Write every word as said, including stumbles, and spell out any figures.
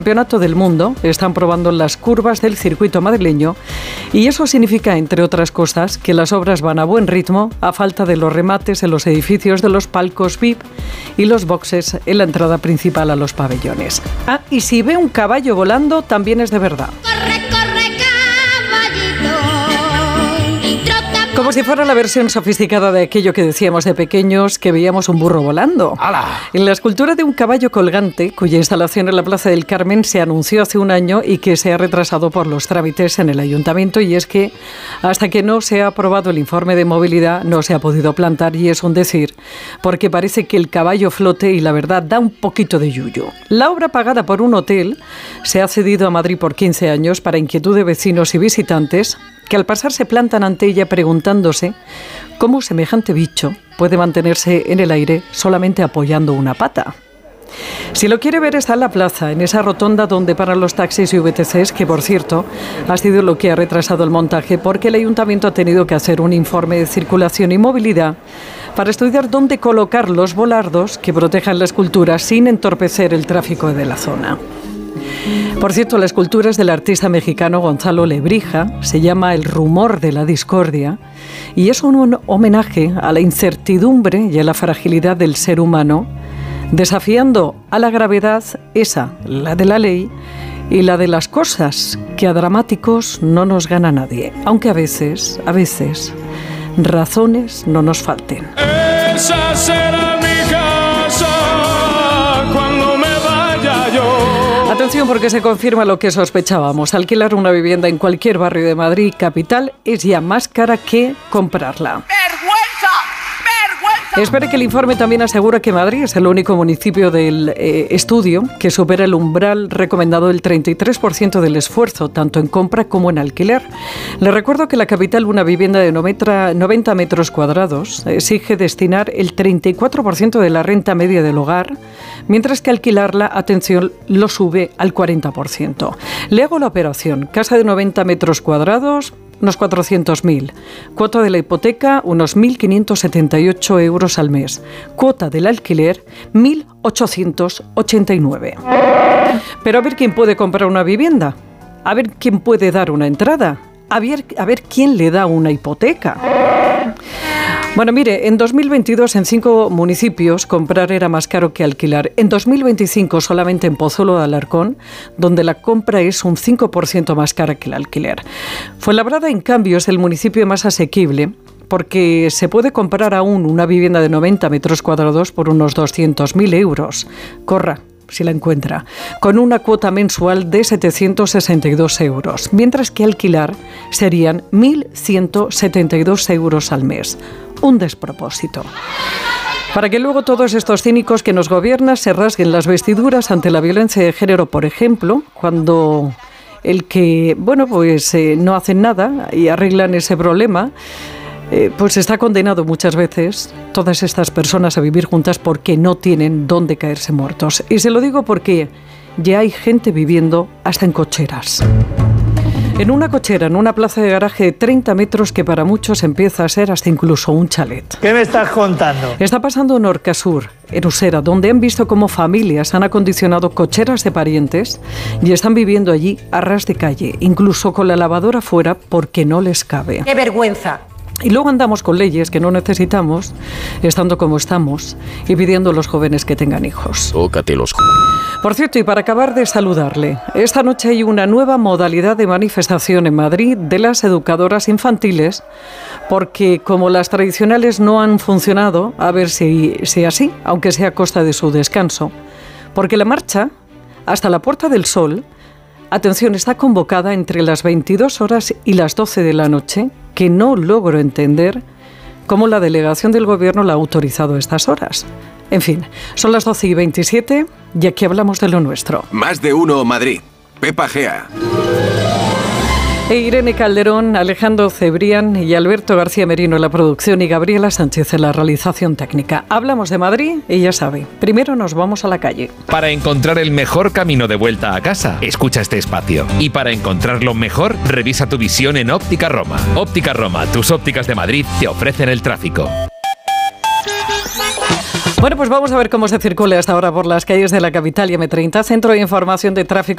Campeonato del Mundo están probando las curvas del circuito madrileño y eso significa, entre otras cosas, que las obras van a buen ritmo a falta de los remates en los edificios de los palcos V I P y los boxes en la entrada principal a los pabellones. Ah, y si ve un caballo volando, también es de verdad. Corre, corre, caballito. Como si fuera la versión sofisticada de aquello que decíamos de pequeños, que veíamos un burro volando. ¡Hala! En la escultura de un caballo colgante, cuya instalación en la Plaza del Carmen se anunció hace un año y que se ha retrasado por los trámites en el ayuntamiento, y es que hasta que no se ha aprobado el informe de movilidad no se ha podido plantar, y es un decir, porque parece que el caballo flote y la verdad da un poquito de yuyu. La obra, pagada por un hotel, se ha cedido a Madrid por quince años para inquietud de vecinos y visitantes que al pasar se plantan ante ella preguntándose cómo semejante bicho puede mantenerse en el aire solamente apoyando una pata. Si lo quiere ver, está en la plaza, en esa rotonda donde paran los taxis y V T Cs, que por cierto ha sido lo que ha retrasado el montaje, porque el ayuntamiento ha tenido que hacer un informe de circulación y movilidad para estudiar dónde colocar los volardos que protejan la escultura sin entorpecer el tráfico de la zona. Por cierto, la escultura es del artista mexicano Gonzalo Lebrija, se llama El rumor de la discordia y es un homenaje a la incertidumbre y a la fragilidad del ser humano, desafiando a la gravedad, esa, la de la ley, y la de las cosas, que a dramáticos no nos gana nadie, aunque a veces, a veces, razones no nos falten. Esa será mi casa cuando me vaya yo. Atención, porque se confirma lo que sospechábamos. Alquilar una vivienda en cualquier barrio de Madrid capital es ya más cara que comprarla. Espere que el informe también asegura que Madrid es el único municipio del eh, estudio que supera el umbral recomendado del treinta y tres por ciento del esfuerzo, tanto en compra como en alquiler. Le recuerdo que la capital, una vivienda de noventa metros cuadrados, exige destinar el treinta y cuatro por ciento de la renta media del hogar, mientras que alquilarla, atención, lo sube al cuarenta por ciento. Le hago la operación. Casa de noventa metros cuadrados, unos cuatrocientos mil. Cuota de la hipoteca, unos mil quinientos setenta y ocho euros al mes. Cuota del alquiler, mil ochocientos ochenta y nueve. Pero a ver quién puede comprar una vivienda. A ver quién puede dar una entrada. A ver, a ver quién le da una hipoteca. Bueno, mire, en dos mil veintidós en cinco municipios comprar era más caro que alquilar. En dos mil veinticinco solamente en Pozuelo de Alarcón, donde la compra es un cinco por ciento más cara que el alquiler. Fuenlabrada, en cambio, es el municipio más asequible porque se puede comprar aún una vivienda de noventa metros cuadrados por unos doscientos mil euros. Corra, si la encuentra, con una cuota mensual de setecientos sesenta y dos euros, mientras que alquilar serían mil ciento setenta y dos euros al mes. Un despropósito. Para que luego todos estos cínicos que nos gobiernan se rasguen las vestiduras ante la violencia de género, por ejemplo, cuando el que, bueno, pues eh, no hacen nada y arreglan ese problema, eh, pues está condenado muchas veces todas estas personas a vivir juntas porque no tienen dónde caerse muertos. Y se lo digo porque ya hay gente viviendo hasta en cocheras. En una cochera, en una plaza de garaje de treinta metros que para muchos empieza a ser hasta incluso un chalet. ¿Qué me estás contando? Está pasando en Orcasur, en Usera, donde han visto cómo familias han acondicionado cocheras de parientes y están viviendo allí a ras de calle, incluso con la lavadora fuera porque no les cabe. ¡Qué vergüenza! Y luego andamos con leyes que no necesitamos, estando como estamos, y pidiendo a los jóvenes que tengan hijos. Tócate los... Por cierto, y para acabar de saludarle, esta noche hay una nueva modalidad de manifestación en Madrid de las educadoras infantiles, porque como las tradicionales no han funcionado, a ver si, si así, aunque sea a costa de su descanso, porque la marcha hasta la Puerta del Sol, atención, está convocada entre las veintidós horas y las doce de la noche, que no logro entender cómo la delegación del Gobierno la ha autorizado a estas horas. En fin, son las doce y veintisiete y aquí hablamos de lo nuestro. Más de uno Madrid. Pepa Gea. E Irene Calderón, Alejandro Cebrián y Alberto García Merino en la producción y Gabriela Sánchez en la realización técnica. Hablamos de Madrid y ya sabe, primero nos vamos a la calle. Para encontrar el mejor camino de vuelta a casa, escucha este espacio. Y para encontrarlo mejor, revisa tu visión en Óptica Roma. Óptica Roma, tus ópticas de Madrid te ofrecen el tráfico. Bueno, pues vamos a ver cómo se circula hasta ahora por las calles de la capital y eme treinta, Centro de Información de Tráfico.